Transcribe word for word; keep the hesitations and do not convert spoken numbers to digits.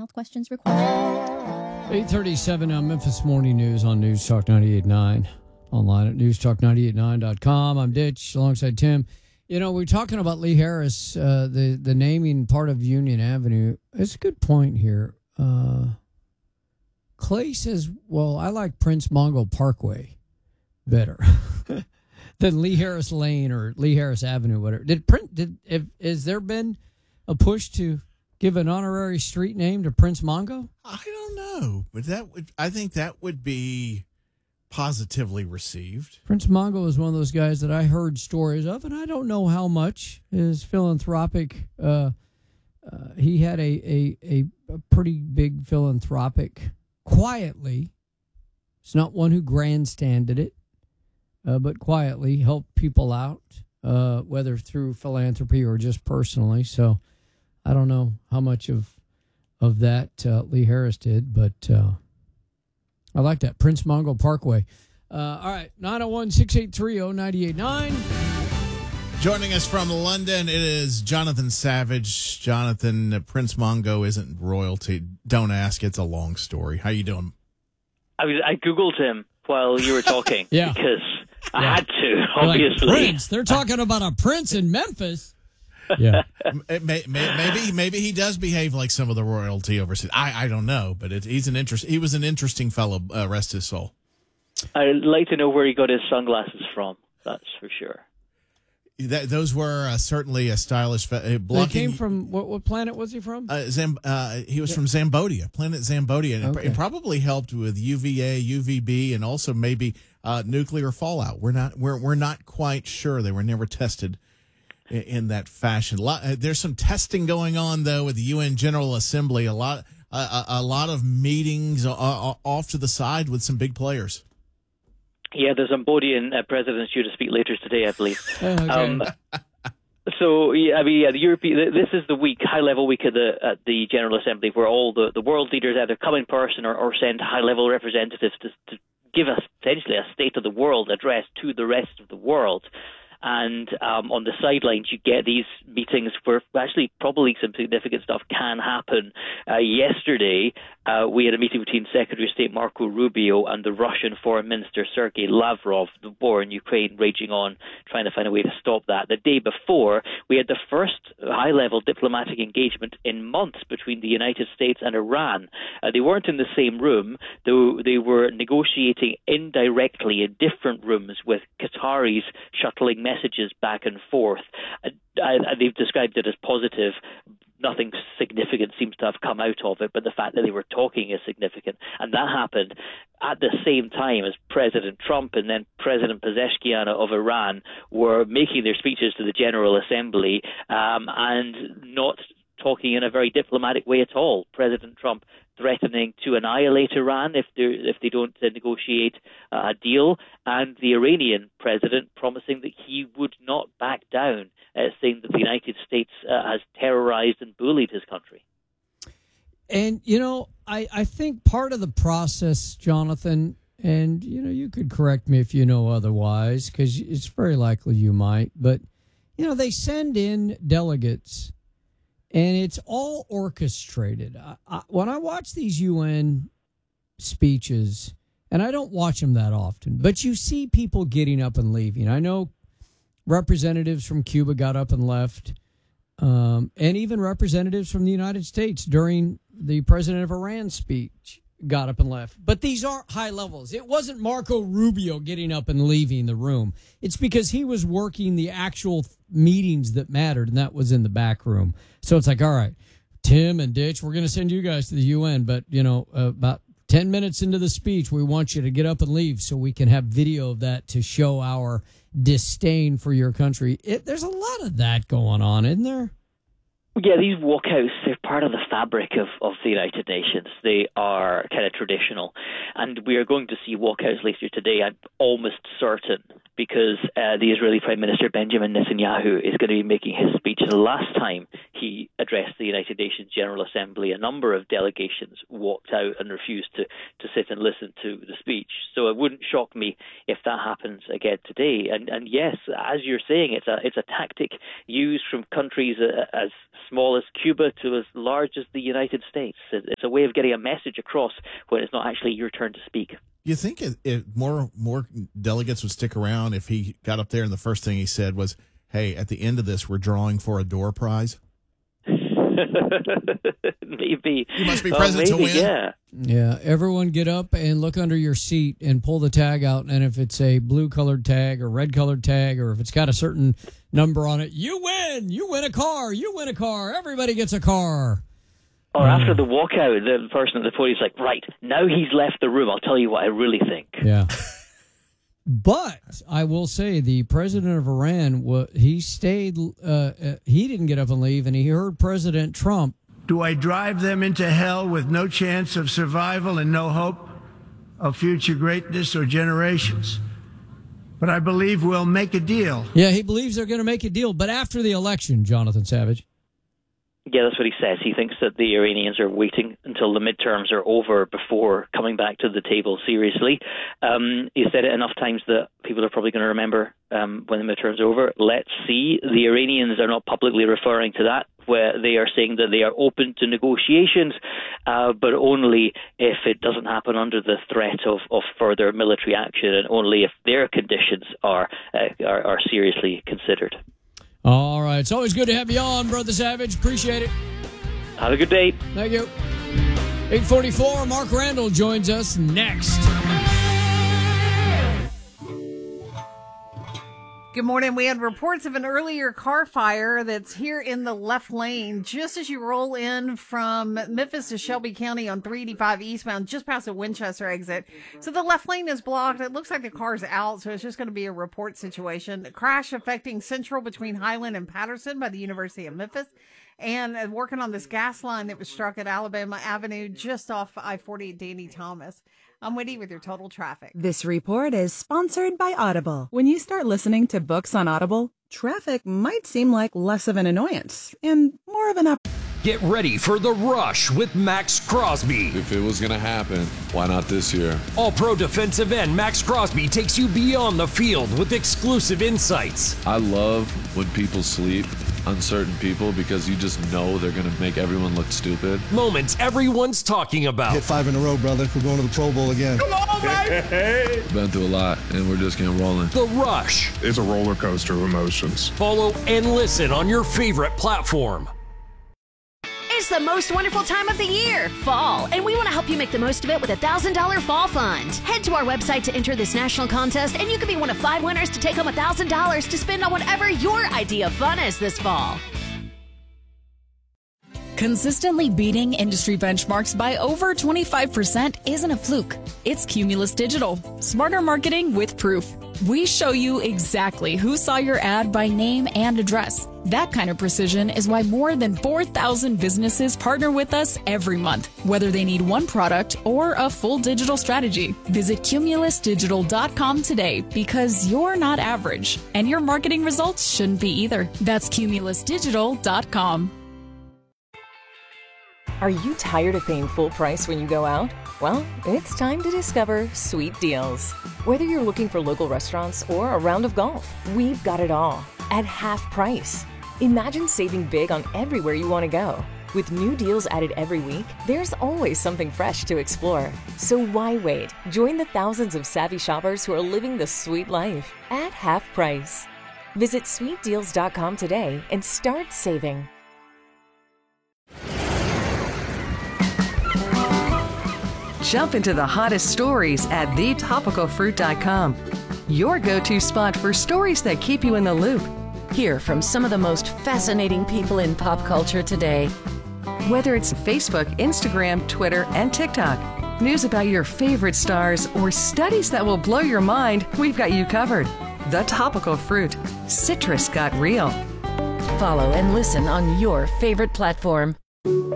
health questions required. eight thirty-seven uh, Memphis Morning News on News Talk ninety-eight point nine. Online at news talk nine eight nine dot com. I'm Ditch alongside Tim. You know, we're talking about Lee Harris, uh, the, the naming part of Union Avenue. It's a good point here. Uh, Clay says, well, I like Prince Mongo Parkway better than Lee Harris Lane or Lee Harris Avenue, whatever. Did print? Did if, has there been a push to give an honorary street name to Prince Mongo? I don't know, but that would I think that would be positively received. Prince Mongo is one of those guys that I heard stories of, and I don't know how much his philanthropic. Uh, uh, he had a, a a a pretty big philanthropic. Quietly, it's not one who grandstanded it, uh, but quietly helped people out, uh, whether through philanthropy or just personally. So I don't know how much of of that uh, Lee Harris did, but uh, I like that. Prince Mongo Parkway. Uh, all right, nine oh one, six eight three, oh nine eight nine. Joining us from London, it is Jonathan Savage. Jonathan, uh, Prince Mongo isn't royalty. Don't ask. It's a long story. How you doing? I was, I Googled him while you were talking. Yeah. Because I Yeah. had to, obviously. Like, Prince. They're talking about a prince in Memphis. Yeah. It may, may, maybe maybe he does behave like some of the royalty overseas. I, I don't know, but it, he's an interest. He was an interesting fellow. Uh, rest his soul. I'd like to know where he got his sunglasses from. That's for sure. That, those were uh, certainly a stylish. Fe- uh, They blocking, came from, what, what planet was he from? Uh, Zam, uh, he was from Zambodia, planet Zambodia, and Okay. it, it probably helped with U V A, U V B, and also maybe uh, nuclear fallout. We're not we're we're not quite sure. They were never tested in, in that fashion. A lot, uh, there's some testing going on though with the U N General Assembly. A lot uh, a, a lot of meetings uh, uh, off to the side with some big players. Yeah, the Zambodian uh, president's due to speak later today, I believe. Okay. Um, so, yeah, I mean, yeah, the European. This is the week, high-level week at the at the General Assembly, where all the, the world leaders either come in person or, or send high-level representatives to, to give us essentially a state of the world address to the rest of the world. And um, on the sidelines, you get these meetings where actually probably some significant stuff can happen. Uh, yesterday, uh, we had a meeting between Secretary of State Marco Rubio and the Russian Foreign Minister Sergei Lavrov, the war in Ukraine raging on, trying to find a way to stop that. The day before, we had the first high-level diplomatic engagement in months between the United States and Iran. Uh, they weren't in the same room, though they were negotiating indirectly in different rooms with Qataris shuttling messages back and forth. Uh, I, they've described it as positive. Nothing significant seems to have come out of it, but the fact that they were talking is significant. And that happened at the same time as President Trump and then President Pezeshkian of Iran were making their speeches to the General Assembly um, and not talking in a very diplomatic way at all. President Trump threatening to annihilate Iran if they if they don't uh, negotiate uh, a deal, and the Iranian president promising that he would not back down, uh, saying that the United States uh, has terrorized and bullied his country. And, you know, I, I think part of the process, Jonathan, and, you know, you could correct me if you know otherwise, because it's very likely you might, but, you know, they send in delegates and it's all orchestrated. I, I, when I watch these U N speeches, and I don't watch them that often, but you see people getting up and leaving. I know representatives from Cuba got up and left, um, and even representatives from the United States during the president of Iran's speech got up and left. But these aren't high levels. It wasn't Marco Rubio getting up and leaving the room. It's because he was working the actual th- meetings that mattered, and that was in the back room. So it's like, all right, Tim and Ditch, we're going to send you guys to the U N, but, you know, uh, about ten minutes into the speech, we want you to get up and leave so we can have video of that to show our disdain for your country. It, there's a lot of that going on, isn't there? Yeah, these walkouts, they're part of the fabric of, of the United Nations. They are kind of traditional. And we are going to see walkouts later today. I'm almost certain because uh, the Israeli Prime Minister Benjamin Netanyahu is going to be making his speech. The last time he addressed the United Nations General Assembly, a number of delegations walked out and refused to, to sit and listen to the speech. So it wouldn't shock me if that happens again today. And and yes, as you're saying, it's a it's a tactic used from countries uh, as small as Cuba to as large as the United States. It's a way of getting a message across when it's not actually your turn to speak. You think if, if more more delegates would stick around if he got up there and the first thing he said was, "Hey, at the end of this, we're drawing for a door prize"? Maybe. You must be uh, present maybe, to win. Yeah. Yeah, everyone get up and look under your seat and pull the tag out. And if it's a blue-colored tag or red-colored tag, or if it's got a certain number on it, you win. You win a car. You win a car. Everybody gets a car. Or after the walkout, the person at the podium's like, right, now he's left the room, I'll tell you what I really think. Yeah. But I will say the president of Iran, he stayed, uh, he didn't get up and leave, and he heard President Trump. Do I drive them into hell with no chance of survival and no hope of future greatness or generations? But I believe we'll make a deal. Yeah, he believes they're going to make a deal, but after the election, Jonathan Savage. Yeah, that's what he says. He thinks that the Iranians are waiting until the midterms are over before coming back to the table seriously. Um, he said it enough times that people are probably going to remember um, when the midterms are over. Let's see. The Iranians are not publicly referring to that, where they are saying that they are open to negotiations, uh, but only if it doesn't happen under the threat of, of further military action, and only if their conditions are uh, are, are seriously considered. All right. It's always good to have you on, Brother Savage. Appreciate it. Have a good day. Thank you. eight forty-four, Mark Randall joins us next. Good morning. We had reports of an earlier car fire that's here in the left lane just as you roll in from Memphis to Shelby County on three eighty-five eastbound, just past the Winchester exit. So the left lane is blocked. It looks like the car's out, so it's just going to be a report situation. A crash affecting Central between Highland and Patterson by the University of Memphis. And working on this gas line that was struck at Alabama Avenue just off I forty at Danny Thomas. I'm Whitney with your total traffic. This report is sponsored by Audible. When you start listening to books on Audible, traffic might seem like less of an annoyance and more of an up. Get ready for The Rush with Max Crosby. If it was going to happen, why not this year? All-Pro defensive end Max Crosby takes you beyond the field with exclusive insights. I love when people sleep, uncertain people, because you just know they're going to make everyone look stupid. Moments everyone's talking about. Hit five in a row, brother. We're going to the Pro Bowl again. Come on, baby! Been through a lot, and we're just getting rolling. The Rush. It's a roller coaster of emotions. Follow and listen on your favorite platform. It's the most wonderful time of the year, fall, and we want to help you make the most of it with a one thousand dollars Fall Fund. Head to our website to enter this national contest, and you could be one of five winners to take home one thousand dollars to spend on whatever your idea of fun is this fall. Consistently beating industry benchmarks by over twenty-five percent isn't a fluke. It's Cumulus Digital. Smarter marketing with proof. We show you exactly who saw your ad by name and address. That kind of precision is why more than four thousand businesses partner with us every month, whether they need one product or a full digital strategy. Visit cumulus digital dot com today, because you're not average, and your marketing results shouldn't be either. That's cumulus digital dot com. Are you tired of paying full price when you go out? Well, it's time to discover Sweet Deals. Whether you're looking for local restaurants or a round of golf, we've got it all at half price. Imagine saving big on everywhere you want to go. With new deals added every week, there's always something fresh to explore. So why wait? Join the thousands of savvy shoppers who are living the sweet life at half price. Visit sweet deals dot com today and start saving. Jump into the hottest stories at the topical fruit dot com. Your go-to spot for stories that keep you in the loop. Hear from some of the most fascinating people in pop culture today. Whether it's Facebook, Instagram, Twitter, and TikTok, news about your favorite stars, or studies that will blow your mind, we've got you covered. The Topical Fruit. Citrus got real. Follow and listen on your favorite platform.